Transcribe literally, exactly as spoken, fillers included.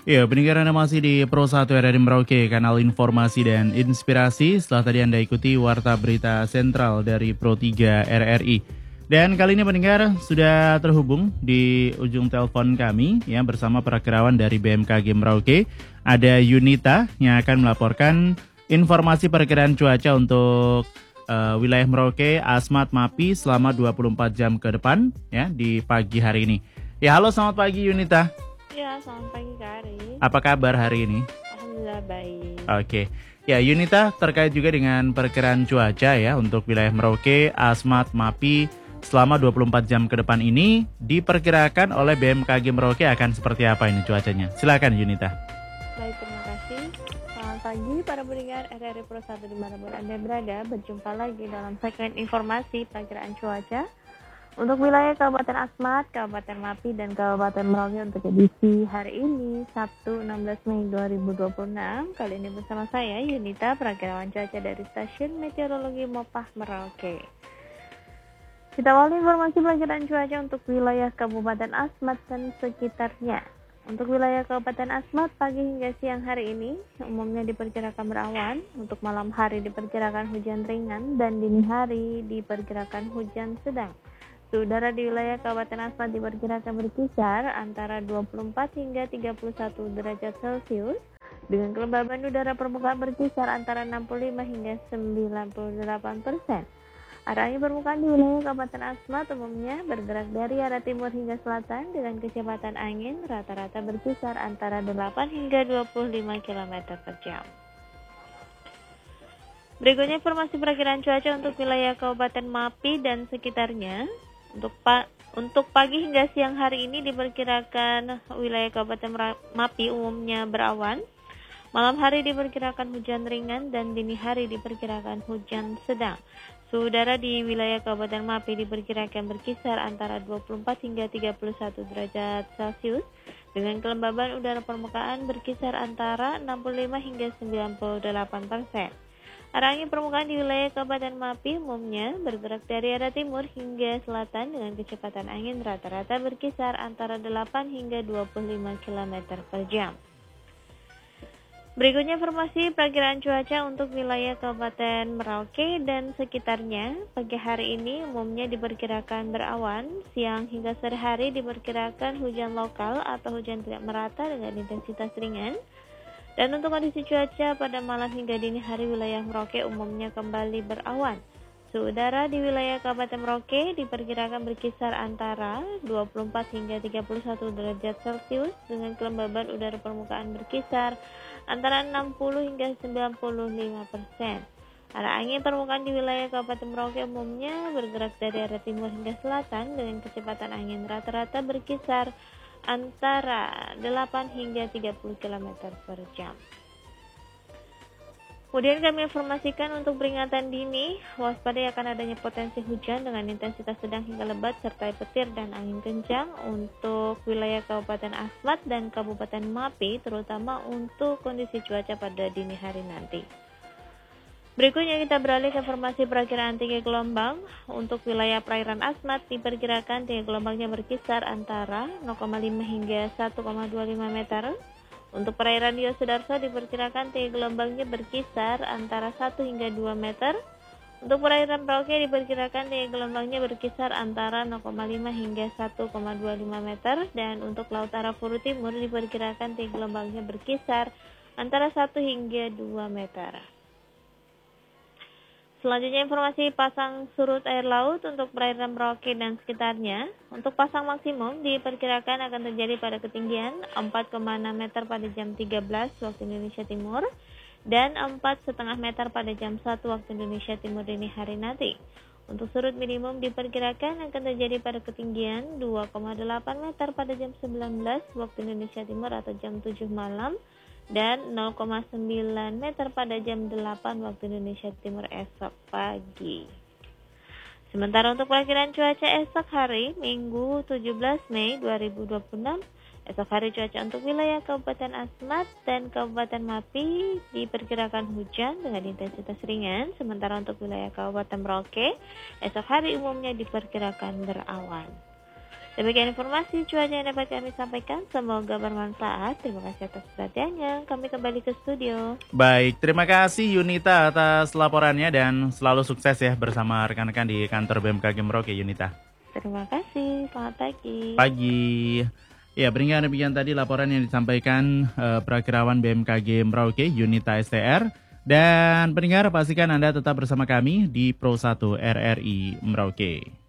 Ya, pendengar Anda masih di Pro satu R R I Merauke, kanal informasi dan inspirasi. Setelah tadi Anda ikuti Warta Berita Sentral dari Pro tiga R R I. Dan kali ini pendengar sudah terhubung di ujung telepon kami ya bersama perakirawan dari B M K G Merauke. Ada Yunita yang akan melaporkan informasi perkiraan cuaca untuk uh, wilayah Merauke, Asmat, Mapi selama dua puluh empat jam ke depan ya di pagi hari ini. Ya, halo selamat pagi Yunita. Ya, selamat pagi Kak Ari. Apa kabar hari ini? Alhamdulillah baik. Oke, ya Yunita terkait juga dengan perkiraan cuaca ya untuk wilayah Merauke, Asmat, Mapi selama dua puluh empat jam ke depan ini diperkirakan oleh B M K G Merauke akan seperti apa ini cuacanya? Silakan Yunita. Baik, terima kasih. Selamat pagi para pendengar R R I Pro satu dimanapun Anda berada. Berjumpa lagi dalam segmen informasi perkiraan cuaca untuk wilayah Kabupaten Asmat, Kabupaten Mapi, dan Kabupaten Merauke untuk edisi hari ini, Sabtu enam belas Mei dua ribu dua puluh enam. Kali ini bersama saya, Yunita, perakirawan cuaca dari Stasiun Meteorologi Mopah Merauke. Kita awali informasi perkiraan cuaca untuk wilayah Kabupaten Asmat dan sekitarnya. Untuk wilayah Kabupaten Asmat, pagi hingga siang hari ini, umumnya diperkirakan berawan. Untuk malam hari diperkirakan hujan ringan, dan dini hari diperkirakan hujan sedang. Suhu udara di wilayah Kabupaten Asmat diperkirakan berkisar antara dua puluh empat hingga tiga puluh satu derajat Celcius dengan kelembaban udara permukaan berkisar antara enam puluh lima hingga sembilan puluh delapan persen. Arah angin permukaan di wilayah Kabupaten Asmat umumnya bergerak dari arah timur hingga selatan dengan kecepatan angin rata-rata berkisar antara delapan hingga dua puluh lima kilometer per jam. Berikutnya informasi perakiraan cuaca untuk wilayah Kabupaten Mapi dan sekitarnya. Untuk pa- untuk pagi hingga siang hari ini diperkirakan wilayah Kabupaten Mapi umumnya berawan. Malam hari diperkirakan hujan ringan dan dini hari diperkirakan hujan sedang. Suhu udara di wilayah Kabupaten Mapi diperkirakan berkisar antara dua puluh empat hingga tiga puluh satu derajat Celcius dengan kelembaban udara permukaan berkisar antara enam puluh lima hingga sembilan puluh delapan persen. Arah angin permukaan di wilayah Kabupaten Mapi umumnya bergerak dari arah timur hingga selatan dengan kecepatan angin rata-rata berkisar antara delapan hingga dua puluh lima kilometer per jam. Berikutnya informasi perakiraan cuaca untuk wilayah Kabupaten Merauke dan sekitarnya. Pagi hari ini umumnya diperkirakan berawan, siang hingga sore hari diperkirakan hujan lokal atau hujan tidak merata dengan intensitas ringan. Dan untuk kondisi cuaca pada malam hingga dini hari wilayah Merauke umumnya kembali berawan. Suhu udara di wilayah Kabupaten Merauke diperkirakan berkisar antara dua puluh empat hingga tiga puluh satu derajat Celcius dengan kelembaban udara permukaan berkisar antara enam puluh hingga sembilan puluh lima persen. Arah angin permukaan di wilayah Kabupaten Merauke umumnya bergerak dari arah timur hingga selatan dengan kecepatan angin rata-rata berkisar antara delapan hingga tiga puluh kilometer per jam. Kemudian kami informasikan untuk peringatan dini, waspadai akan adanya potensi hujan dengan intensitas sedang hingga lebat serta petir dan angin kencang untuk wilayah Kabupaten Asmat dan Kabupaten Mapi, terutama untuk kondisi cuaca pada dini hari nanti. Berikutnya kita beralih ke informasi perakiraan tinggi gelombang. Untuk wilayah perairan Asmat diperkirakan tinggi gelombangnya berkisar antara nol koma lima hingga satu koma dua lima meter. Untuk perairan Yosudarso diperkirakan tinggi gelombangnya berkisar antara satu hingga dua meter. Untuk perairan Merauke diperkirakan tinggi gelombangnya berkisar antara nol koma lima hingga satu koma dua lima meter. Dan untuk Laut Arafuru Timur diperkirakan tinggi gelombangnya berkisar antara satu hingga dua meter. Selanjutnya informasi pasang surut air laut untuk perairan Merauke dan sekitarnya. Untuk pasang maksimum diperkirakan akan terjadi pada ketinggian empat koma enam meter pada jam tiga belas waktu Indonesia Timur dan empat koma lima meter pada jam satu waktu Indonesia Timur dini hari nanti. Untuk surut minimum diperkirakan akan terjadi pada ketinggian dua koma delapan meter pada jam sembilan belas waktu Indonesia Timur atau jam tujuh malam dan nol koma sembilan meter pada jam delapan waktu Indonesia Timur esok pagi. Sementara untuk perakiraan cuaca esok hari Minggu tujuh belas Mei dua ribu dua puluh enam, esok hari cuaca untuk wilayah Kabupaten Asmat dan Kabupaten Mapi diperkirakan hujan dengan intensitas ringan, sementara untuk wilayah Kabupaten Merauke esok hari umumnya diperkirakan berawan. Demikian informasi cuaca yang dapat kami sampaikan. Semoga bermanfaat. Terima kasih atas perhatiannya. Kami kembali ke studio. Baik, terima kasih Yunita atas laporannya dan selalu sukses ya bersama rekan-rekan di kantor B M K G Merauke, Yunita. Terima kasih. Selamat pagi. Pagi. Ya, berikan demikian tadi laporan yang disampaikan uh, Prakirawan B M K G Merauke, Yunita S T R. Dan pendengar, pastikan Anda tetap bersama kami di Pro satu R R I Merauke.